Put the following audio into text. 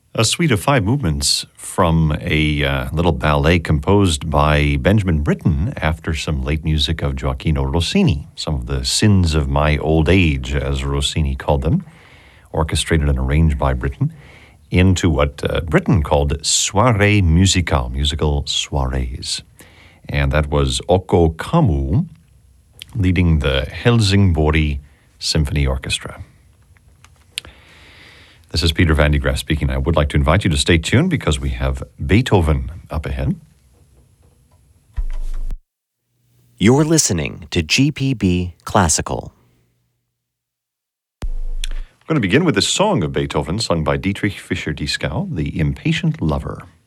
A suite of 5 movements from a little ballet composed by Benjamin Britten after some late music of Gioacchino Rossini, some of the sins of my old age, as Rossini called them, orchestrated and arranged by Britten, into what Britten called soirée musicale, musical soirees. And that was Occo Kamu leading the Helsingborg Symphony Orchestra. This is Peter Van de Graaff speaking. I would like to invite you to stay tuned because we have Beethoven up ahead. You're listening to GPB Classical. I'm going to begin with a song of Beethoven sung by Dietrich Fischer-Dieskau, The Impatient Lover.